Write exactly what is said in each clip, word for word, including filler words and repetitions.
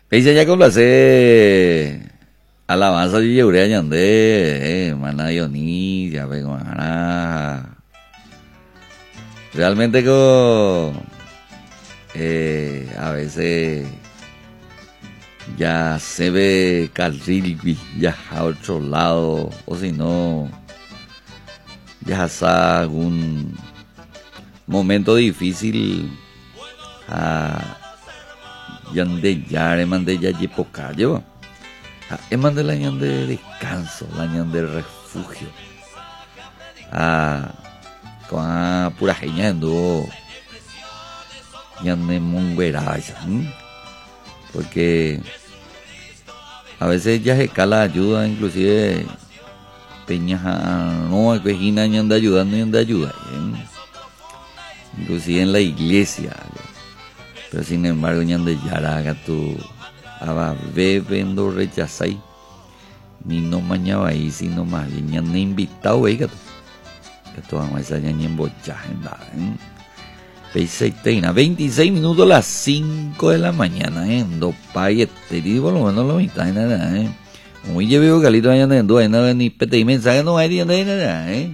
Dice ya con lo hace alabanza y eurea ñandé, eh, mana Dionis, ya vengo a realmente con eh, a veces ya se ve carril ya a otro lado, o si no ya está algún momento difícil a yande ya mande ya yepoca lleva a mande la ñan de descanso, la ñan de refugio a con a pura geñando ñan de monguera porque a veces ya se cala ayuda, inclusive peñas no es que gina ñan de ayuda ñan de ayuda ¿eh? Inclusive en la iglesia, pero sin embargo ñan de yaraga tu aba bebendo rechazai ni no mañaba ahí sino más bien ñan de invitado ahí gato que tu ama esa ñan en bochaje en veintiséis minutos a las cinco de la mañana en do payete y por lo menos lo mitad nada eh muy llevo calito allá en do nada ni pete y mensaje no hay nada eh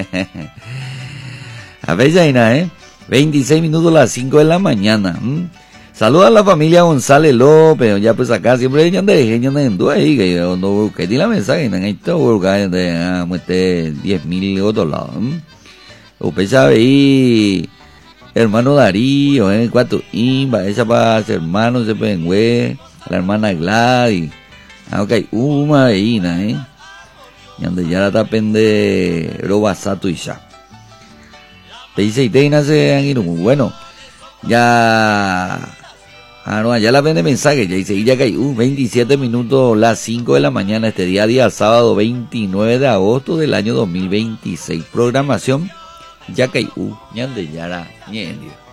a veces hay nada eh veintiséis minutos a las cinco de la mañana. ¿m? Saluda a la familia González López, ya pues acá siempre ellos de ellos de endo ahí que yo no que di la mensaje en esto porque de muerte diez mil otros lados. Usted sabe ahí hermano Darío, eh cuatro imba, esa para hermano se pengüe, la hermana Gladys. Ah, okay, uma ahí, eh. Yande ya la pende robasato y ya. Te dice y te nace bueno ya ah no ya la vende mensaje ya dice y ya que hay uh, veintisiete minutos las cinco de la mañana este día día sábado veintinueve de agosto del año dos mil veintiséis programación ya que hay uh ñande ya la ñendio